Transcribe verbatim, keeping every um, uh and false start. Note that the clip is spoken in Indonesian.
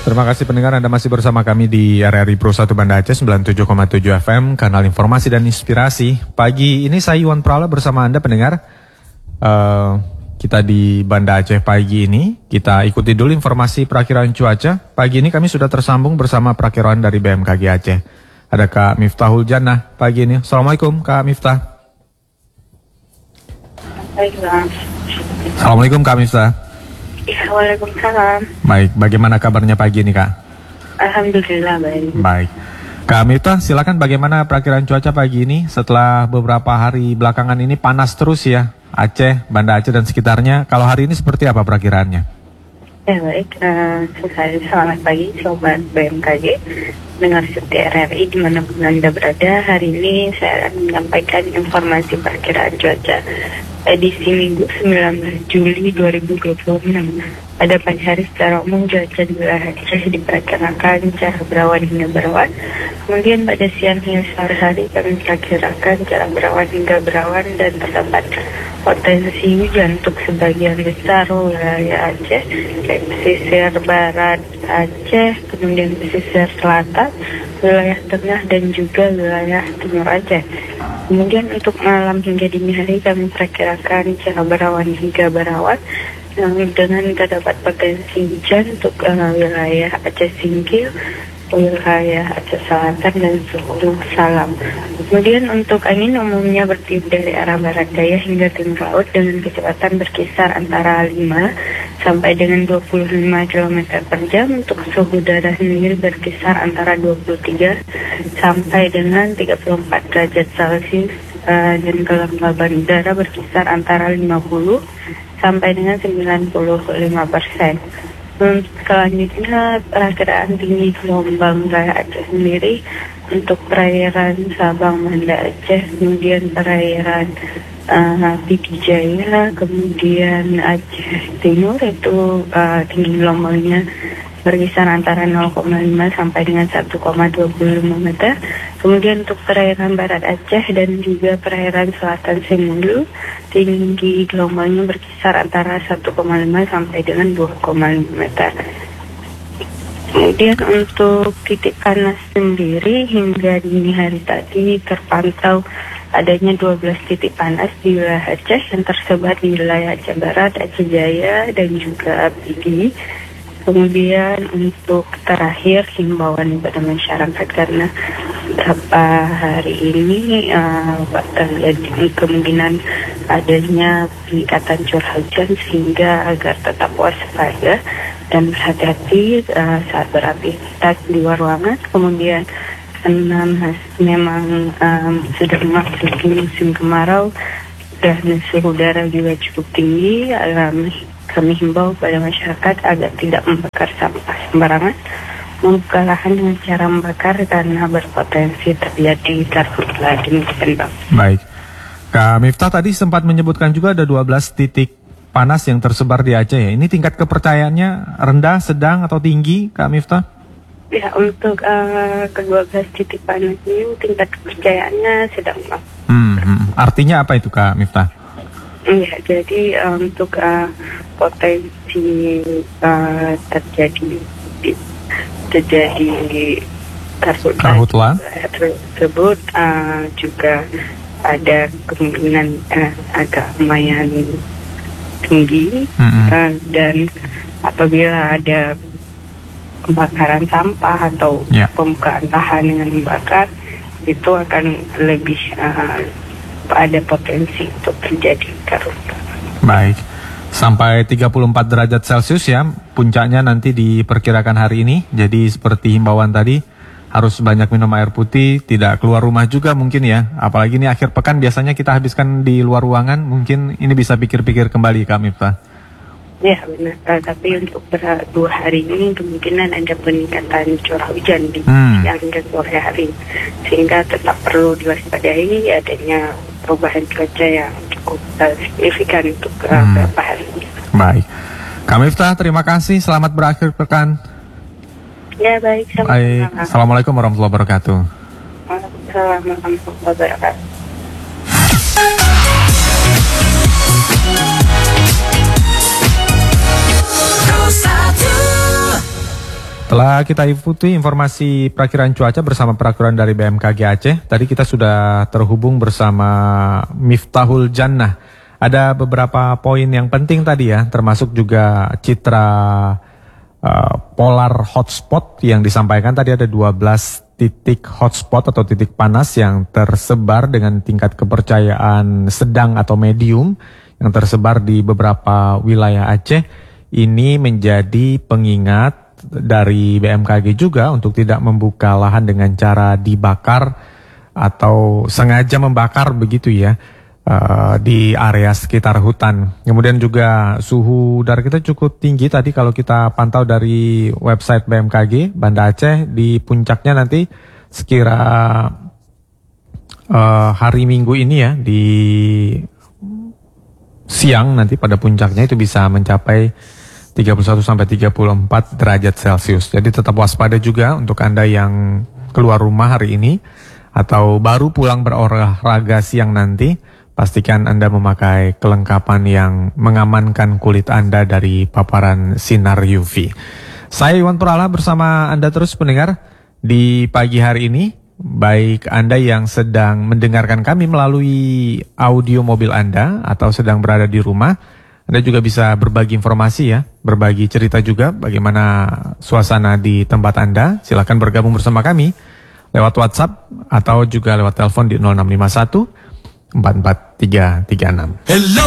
Terima kasih pendengar, Anda masih bersama kami di R R I Pro satu Banda Aceh sembilan puluh tujuh koma tujuh F M, kanal informasi dan inspirasi. Pagi ini saya Iwan Prala bersama Anda pendengar. Uh, kita di Banda Aceh pagi ini, kita ikuti dulu informasi perakiraan cuaca. Pagi ini kami sudah tersambung bersama perakiraan dari B M K G Aceh. Ada Kak Miftahul Jannah pagi ini. Assalamualaikum Kak Miftah. Assalamualaikum Kak Miftah. Ya, waalaikumsalam. Baik, bagaimana kabarnya pagi ini Kak? Alhamdulillah baik. Baik. Kak Miftah, silakan bagaimana perakiraan cuaca pagi ini setelah beberapa hari belakangan ini panas terus ya Aceh, Banda Aceh dan sekitarnya. Kalau hari ini seperti apa perakiraannya? Ya baik, uh, selamat pagi Sobat B M K G, dengar setia R R I dimanapun Anda berada. Hari ini saya akan menyampaikan informasi perakiraan cuaca edisi Minggu sembilan belas Juli dua ribu dua puluh enam. Pada pagi hari secara umum cuaca di wilayah Aceh diperkirakan cerah berawan hingga berawan. Kemudian pada siang hingga sore hari kami perkirakan cerah berawan hingga berawan dan terdapat potensi hujan untuk sebagian besar wilayah Aceh, kayak pesisir barat Aceh, kemudian pesisir selatan, wilayah tengah dan juga wilayah timur Aceh. Kemudian untuk malam hingga dini hari kami perkirakan cerah berawan hingga berawan yang dengan terdapat potensi hujan untuk uh, wilayah Aceh Singkil, wilayah Aceh Selatan dan seluruh Salam. Kemudian untuk angin umumnya bertiup dari arah barat daya hingga timur laut dengan kecepatan berkisar antara lima sampai dengan dua puluh lima kilometer per jam. Untuk suhu udara sendiri berkisar antara dua puluh tiga sampai dengan tiga puluh empat derajat Celcius uh, dan kelembaban udara berkisar antara lima puluh sampai dengan sembilan puluh lima persen. Selanjutnya perakiraan tinggi gelombang wilayah Aceh sendiri untuk perairan Sabang Banda Aceh, kemudian perairan uh, Pidi Jaya, kemudian Aceh Timur itu uh, tinggi gelombangnya berkisar antara nol koma lima sampai dengan satu koma dua lima meter. Kemudian untuk perairan barat Aceh dan juga perairan selatan Senulu, tinggi gelombangnya berkisar antara satu koma lima sampai dengan dua koma lima meter. Kemudian untuk titik panas sendiri hingga dini hari tadi terpantau adanya dua belas titik panas di wilayah Aceh yang tersebar di wilayah Aceh Barat, Aceh Jaya dan juga Pidi. Kemudian untuk terakhir himbauan kepada masyarakat karena beberapa hari ini uh, terjadi kemungkinan adanya peningkatan curah hujan sehingga agar tetap waspada dan berhati-hati uh, saat beraktivitas di luar ruangan. Kemudian karena memang um, sudah memasuki musim kemarau dan suhu udara juga cukup tinggi, um, kami himbau pada masyarakat agar tidak membakar sampah sembarangan, membuka lahan dengan cara membakar karena berpotensi terjadi karhutlah. Demikian Bang. Baik, Kak Miftah tadi sempat menyebutkan juga ada dua belas titik panas yang tersebar di Aceh ya. Ini tingkat kepercayaannya rendah, sedang atau tinggi Kak Miftah? Ya, untuk uh, kedua belas titik panas ini tingkat kepercayaannya sedang Bang. Hmm, hmm. Artinya apa itu Kak Miftah? Iya, jadi uh, untuk uh, potensi uh, terjadi terjadi karhutlah tersebut uh, juga ada kemungkinan uh, agak lumayan tinggi. Mm-hmm. uh, dan apabila ada pembakaran sampah atau yeah. pembukaan lahan dengan membakar, itu akan lebih uh, ada potensi untuk terjadi karhutlah. Baik, sampai tiga puluh empat derajat Celcius ya puncaknya nanti diperkirakan hari ini. Jadi seperti himbauan tadi, harus banyak minum air putih, tidak keluar rumah juga mungkin ya. Apalagi ini akhir pekan biasanya kita habiskan di luar ruangan, mungkin ini bisa pikir-pikir kembali Kak Miftah. Ya benar, uh, tapi untuk ber- dua hari ini kemungkinan ada peningkatan curah hujan di hmm. siang dan sore hari, sehingga tetap perlu diwaspadai adanya perubahan cuaca yang cukup uh, signifikan untuk uh, hmm. beberapa hari ini. Baik, Kak Miftah terima kasih, selamat berakhir pekan. Ya baik, baik. Assalamualaikum warahmatullahi wabarakatuh. Waalaikumsalam warahmatullahi wabarakatuh. Setelah kita ikuti informasi perakiran cuaca bersama perakiran dari B M K G Aceh, tadi kita sudah terhubung bersama Miftahul Jannah. Ada beberapa poin yang penting tadi ya, termasuk juga citra uh, polar hotspot yang disampaikan tadi. Ada dua belas titik hotspot atau titik panas yang tersebar dengan tingkat kepercayaan sedang atau medium yang tersebar di beberapa wilayah Aceh. Ini menjadi pengingat dari B M K G juga untuk tidak membuka lahan dengan cara dibakar atau sengaja membakar begitu ya uh, di area sekitar hutan. Kemudian juga suhu udara kita cukup tinggi tadi kalau kita pantau dari website B M K G Banda Aceh. Di puncaknya nanti sekira uh, hari Minggu ini ya, di siang nanti pada puncaknya itu bisa mencapai tiga puluh satu sampai tiga puluh empat derajat Celcius. Jadi tetap waspada juga untuk Anda yang keluar rumah hari ini atau baru pulang berolahraga siang nanti. Pastikan Anda memakai kelengkapan yang mengamankan kulit Anda dari paparan sinar U V. Saya Iwan Purala bersama Anda terus pendengar di pagi hari ini. Baik Anda yang sedang mendengarkan kami melalui audio mobil Anda atau sedang berada di rumah, Anda juga bisa berbagi informasi ya, berbagi cerita juga bagaimana suasana di tempat Anda. Silakan bergabung bersama kami lewat WhatsApp atau juga lewat telepon di nol enam lima satu empat empat tiga tiga enam. Hello.